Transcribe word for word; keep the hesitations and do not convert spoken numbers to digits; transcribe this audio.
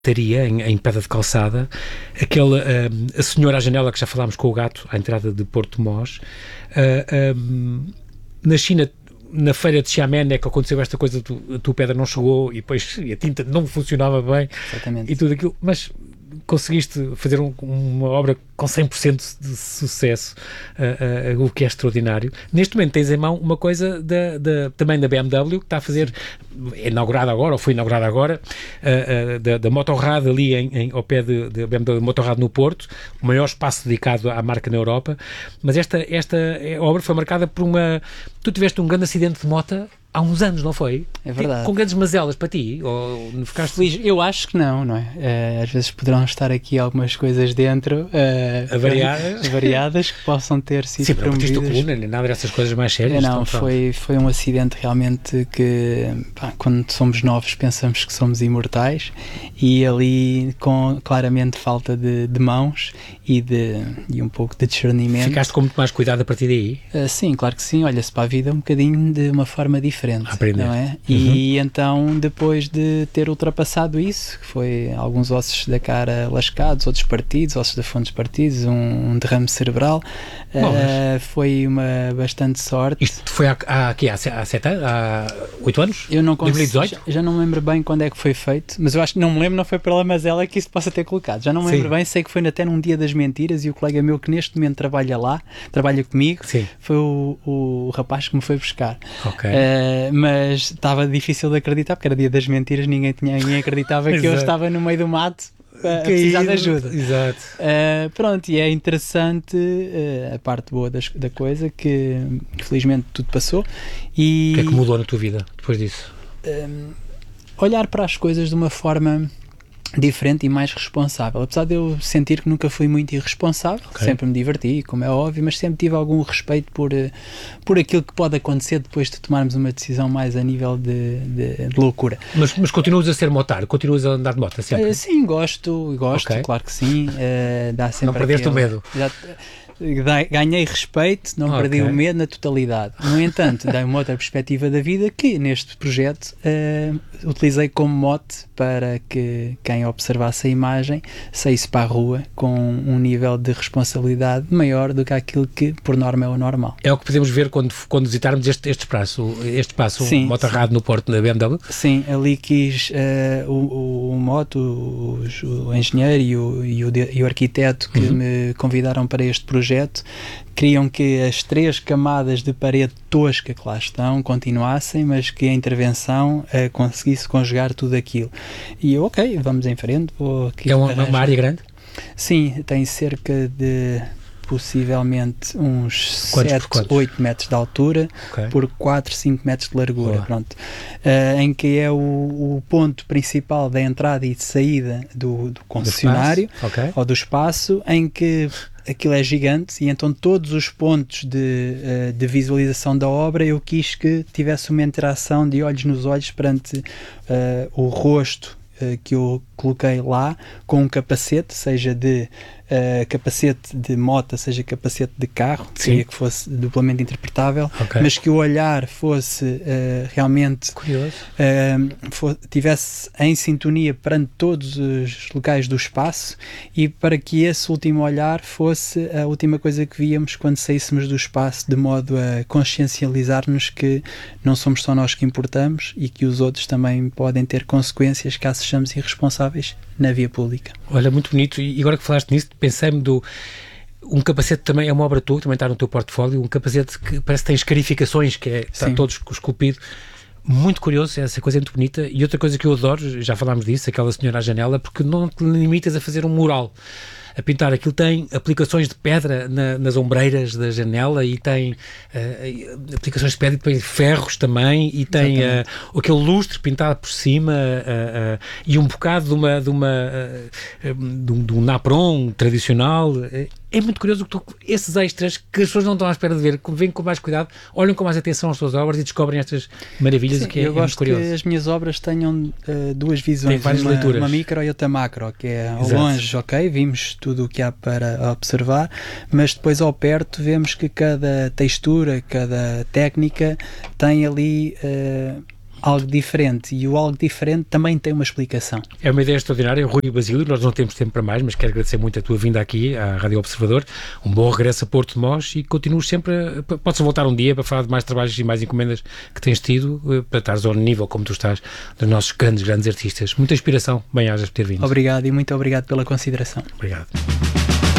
estaria em, em pedra de calçada, aquele, uh, a senhora à janela que já falámos com o gato, à entrada de Porto de Mós, uh, um, na China, na feira de Xiamen é que aconteceu esta coisa, tu, a tua pedra não chegou e depois a tinta não funcionava bem. Exatamente. E tudo aquilo, mas conseguiste fazer um, uma obra com cem por cento de sucesso, uh, uh, o que é extraordinário. Neste momento tens em mão uma coisa da, da, também da B M W, que está a fazer, é inaugurada agora, ou foi inaugurada agora, uh, uh, da, da Motorrad ali em, em, ao pé da B M W Motorrad no Porto, o maior espaço dedicado à marca na Europa, mas esta, esta obra foi marcada por uma... Tu tiveste um grande acidente de moto há uns anos, não foi? É verdade. Com grandes mazelas para ti? Ou ficaste feliz? Eu acho que não, não é? Uh, às vezes poderão estar aqui algumas coisas dentro uh, variadas. variadas que possam ter sido Sim, promovidas. Sim, não coluna, nem nada dessas coisas mais sérias. Não, foi, foi um acidente realmente que, pá, quando somos novos pensamos que somos imortais, e ali com claramente falta de, de mãos e, de, e um pouco de discernimento. Ficaste com muito mais cuidado a partir daí? Uh, sim, claro que sim. Olha-se para a vida um bocadinho de uma forma diferente. Aprender. Não é? Uhum. E então, depois de ter ultrapassado isso, que foi alguns ossos da cara lascados, outros partidos, ossos da fonte partidos, um, um derrame cerebral, uh, foi uma bastante sorte. Isto foi há, há, aqui, há, há sete anos? Há oito anos? Eu não consigo, dois mil e dezoito? Já, já não me lembro bem quando é que foi feito, mas eu acho que não me lembro, não foi pela mazela que isso possa ter colocado. Já não me lembro Sim. bem, sei que foi até num dia das mentiras, e o colega meu que neste momento trabalha lá, trabalha comigo, Sim. foi o, o rapaz que me foi buscar. Ok. Uh, mas estava difícil de acreditar, porque era dia das mentiras, ninguém, tinha, ninguém acreditava que eu estava no meio do mato a, a precisar de ajuda. Exato. Uh, pronto, e é interessante uh, a parte boa das, da coisa, que felizmente tudo passou. E o que é que mudou na tua vida depois disso? Um, olhar para as coisas de uma forma diferente e mais responsável, apesar de eu sentir que nunca fui muito irresponsável, okay. Sempre me diverti, como é óbvio, mas sempre tive algum respeito por, por aquilo que pode acontecer depois de tomarmos uma decisão mais a nível de, de, de loucura. Mas, mas continuas a ser motar? Continuas a andar de moto sempre? Uh, sim, gosto, gosto, okay. Claro que sim. Uh, dá sempre não perdeste aquele, o medo? Já, ganhei respeito, não okay. perdi o medo na totalidade. No entanto, dei uma outra perspectiva da vida que neste projeto uh, utilizei como mote para que quem observasse a imagem saísse para a rua com um nível de responsabilidade maior do que aquilo que por norma é o normal. É o que podemos ver quando, quando visitarmos este, este espaço, este espaço sim, Motorrad no Porto, na B M W? Sim, ali quis uh, o, o, o moto, o, o engenheiro e o, e o, e o arquiteto que uhum. me convidaram para este projeto queriam que as três camadas de parede tosca que lá estão continuassem, mas que a intervenção uh, conseguisse conjugar tudo aquilo. E eu, ok, vamos em frente. Vou aqui é uma, uma área grande? Sim, tem cerca de possivelmente uns sete, oito metros de altura, okay. por quatro, cinco metros de largura, oh. pronto. Uh, em que é o, o ponto principal da entrada e de saída do, do concessionário, do okay. ou do espaço, em que aquilo é gigante, e então todos os pontos de, uh, de visualização da obra eu quis que tivesse uma interação de olhos nos olhos perante uh, o rosto uh, que eu coloquei lá, com um capacete, seja de uh, capacete de moto, seja capacete de carro, queria que fosse duplamente interpretável, okay. mas que o olhar fosse uh, realmente uh, for, tivesse em sintonia perante todos os locais do espaço, e para que esse último olhar fosse a última coisa que víamos quando saíssemos do espaço, de modo a consciencializar-nos que não somos só nós que importamos e que os outros também podem ter consequências caso sejamos irresponsáveis na via pública. Olha, muito bonito. E agora que falaste nisso, pensei-me do... Um capacete também é uma obra tua, também está no teu portfólio, um capacete que parece que tem escarificações, que é, está Sim. todo esculpido. Muito curioso, essa coisa é muito bonita. E outra coisa que eu adoro, já falámos disso, aquela senhora à janela, porque não te limitas a fazer um mural, a pintar. Aquilo tem aplicações de pedra na, nas ombreiras da janela, e tem uh, aplicações de pedra, e tem ferros também, e tem uh, aquele lustre pintado por cima, uh, uh, e um bocado de uma de, uma, uh, de, um, de um napron tradicional. É muito curioso que tu, esses extras que as pessoas não estão à espera de ver, vêm com mais cuidado, olham com mais atenção às suas obras e descobrem estas maravilhas. Sim, que é, eu é gosto muito curioso. Que as minhas obras tenham uh, duas visões, tem várias uma, leituras. Uma micro e outra macro, que é ao Exato. Longe, ok, vimos tudo o que há para observar, mas depois ao perto vemos que cada textura, cada técnica tem ali uh, algo diferente, e o algo diferente também tem uma explicação. É uma ideia extraordinária, Rui Basílio. Nós não temos tempo para mais, mas quero agradecer muito a tua vinda aqui à Rádio Observador. Um bom regresso a Porto de Mós e continuas sempre a, podes voltar um dia para falar de mais trabalhos e mais encomendas que tens tido, para estares ao nível como tu estás dos nossos grandes, grandes artistas. Muita inspiração, bem-ajas por ter vindo. Obrigado e muito obrigado pela consideração. Obrigado.